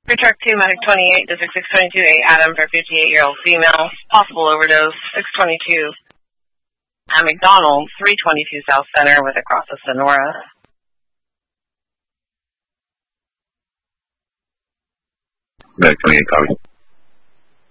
Free truck 2, Medic 28, District 622, 8 Adam for 58-year-old female. Possible overdose, 622. At McDonald's, 322 South Center with across of Sonora. Medic 28, copy.